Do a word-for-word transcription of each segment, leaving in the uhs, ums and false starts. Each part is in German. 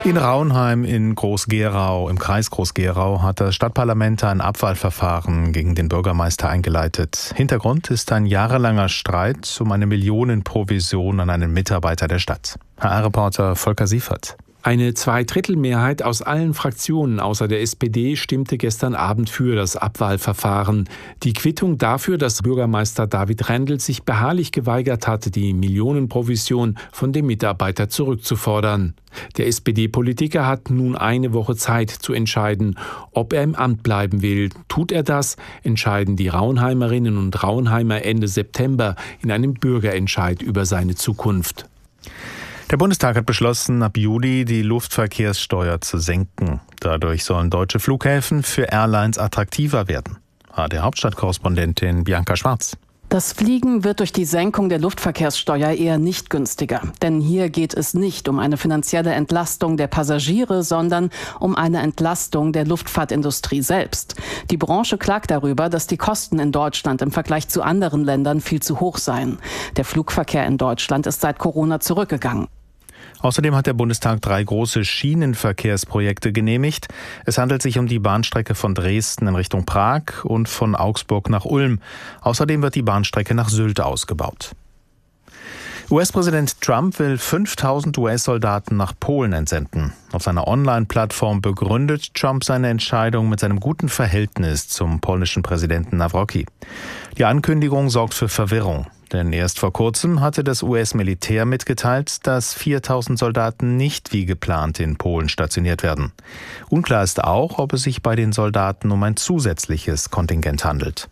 In Raunheim in Groß-Gerau, im Kreis Groß-Gerau, hat das Stadtparlament ein Abwahlverfahren gegen den Bürgermeister eingeleitet. Hintergrund ist ein jahrelanger Streit um eine Millionenprovision an einen Mitarbeiter der Stadt. H R-Reporter Volker Siefert. Eine Zweidrittelmehrheit aus allen Fraktionen außer der S P D stimmte gestern Abend für das Abwahlverfahren. Die Quittung dafür, dass Bürgermeister David Rendel sich beharrlich geweigert hatte, die Millionenprovision von dem Mitarbeiter zurückzufordern. Der S P D-Politiker hat nun eine Woche Zeit zu entscheiden, ob er im Amt bleiben will. Tut er das, entscheiden die Raunheimerinnen und Raunheimer Ende September in einem Bürgerentscheid über seine Zukunft. Der Bundestag hat beschlossen, ab Juli die Luftverkehrssteuer zu senken. Dadurch sollen deutsche Flughäfen für Airlines attraktiver werden. A R D-Hauptstadtkorrespondentin Bianca Schwarz. Das Fliegen wird durch die Senkung der Luftverkehrssteuer eher nicht günstiger. Denn hier geht es nicht um eine finanzielle Entlastung der Passagiere, sondern um eine Entlastung der Luftfahrtindustrie selbst. Die Branche klagt darüber, dass die Kosten in Deutschland im Vergleich zu anderen Ländern viel zu hoch seien. Der Flugverkehr in Deutschland ist seit Corona zurückgegangen. Außerdem hat der Bundestag drei große Schienenverkehrsprojekte genehmigt. Es handelt sich um die Bahnstrecke von Dresden in Richtung Prag und von Augsburg nach Ulm. Außerdem wird die Bahnstrecke nach Sylt ausgebaut. U S-Präsident Trump will fünftausend U S-Soldaten nach Polen entsenden. Auf seiner Online-Plattform begründet Trump seine Entscheidung mit seinem guten Verhältnis zum polnischen Präsidenten Nawrocki. Die Ankündigung sorgt für Verwirrung. Denn erst vor kurzem hatte das U S-Militär mitgeteilt, dass viertausend Soldaten nicht wie geplant in Polen stationiert werden. Unklar ist auch, ob es sich bei den Soldaten um ein zusätzliches Kontingent handelt.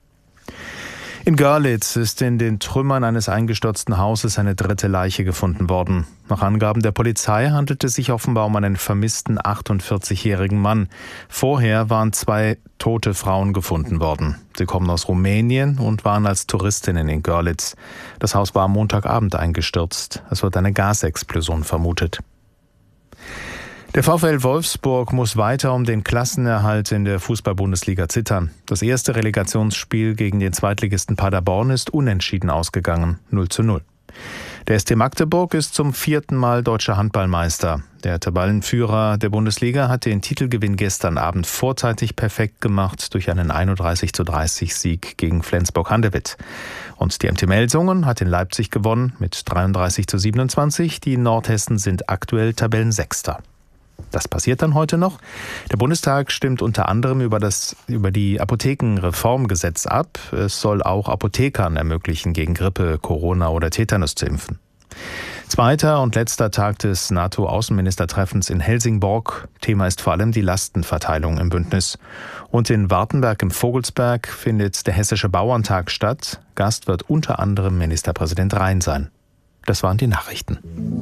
In Görlitz ist in den Trümmern eines eingestürzten Hauses eine dritte Leiche gefunden worden. Nach Angaben der Polizei handelt es sich offenbar um einen vermissten achtundvierzigjährigen Mann. Vorher waren zwei tote Frauen gefunden worden. Sie kommen aus Rumänien und waren als Touristinnen in Görlitz. Das Haus war am Montagabend eingestürzt. Es wird eine Gasexplosion vermutet. Der VfL Wolfsburg muss weiter um den Klassenerhalt in der Fußball-Bundesliga zittern. Das erste Relegationsspiel gegen den Zweitligisten Paderborn ist unentschieden ausgegangen, null zu null. Der S T Magdeburg ist zum vierten Mal deutscher Handballmeister. Der Tabellenführer der Bundesliga hat den Titelgewinn gestern Abend vorzeitig perfekt gemacht durch einen einunddreißig zu dreißig Sieg gegen Flensburg-Handewitt. Und die M T Melsungen hat in Leipzig gewonnen mit dreiunddreißig zu siebenundzwanzig. Die Nordhessen sind aktuell Tabellensechster. Das passiert dann heute noch. Der Bundestag stimmt unter anderem über das über die Apothekenreformgesetz ab. Es soll auch Apothekern ermöglichen, gegen Grippe, Corona oder Tetanus zu impfen. Zweiter und letzter Tag des NATO-Außenministertreffens in Helsingborg. Thema ist vor allem die Lastenverteilung im Bündnis. Und in Wartenberg im Vogelsberg findet der Hessische Bauerntag statt. Gast wird unter anderem Ministerpräsident Rhein sein. Das waren die Nachrichten.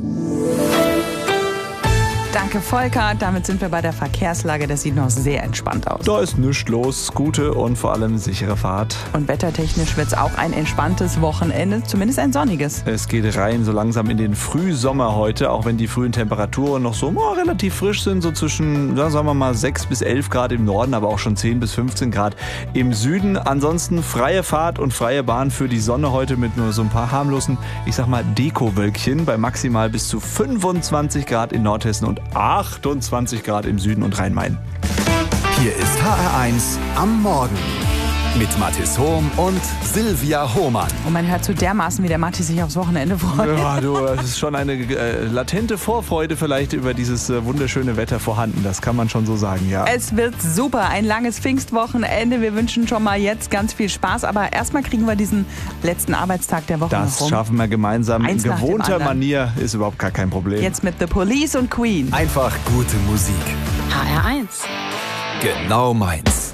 Danke, Volker. Damit sind wir bei der Verkehrslage. Das sieht noch sehr entspannt aus. Da ist nichts los. Gute und vor allem sichere Fahrt. Und wettertechnisch wird es auch ein entspanntes Wochenende, zumindest ein sonniges. Es geht rein so langsam in den Frühsommer heute, auch wenn die frühen Temperaturen noch so oh, relativ frisch sind, so zwischen, ja, sagen wir mal, sechs bis elf Grad im Norden, aber auch schon zehn bis fünfzehn Grad im Süden. Ansonsten freie Fahrt und freie Bahn für die Sonne heute mit nur so ein paar harmlosen, ich sag mal, Dekowölkchen bei maximal bis zu fünfundzwanzig Grad in Nordhessen und achtundzwanzig Grad im Süden und Rhein-Main. Hier ist H R eins am Morgen mit Mathis Hohm und Silvia Hohmann. Und man hört so dermaßen, wie der Mathis sich aufs Wochenende freut. Ja, du, es ist schon eine äh, latente Vorfreude vielleicht über dieses äh, wunderschöne Wetter vorhanden. Das kann man schon so sagen, ja. Es wird super, ein langes Pfingstwochenende. Wir wünschen schon mal jetzt ganz viel Spaß. Aber erstmal kriegen wir diesen letzten Arbeitstag der Woche Das noch rum. schaffen wir gemeinsam. Eins In nach dem gewohnter anderen. Manier ist überhaupt gar kein Problem. Jetzt mit The Police und Queen. Einfach gute Musik. H R eins. Genau meins.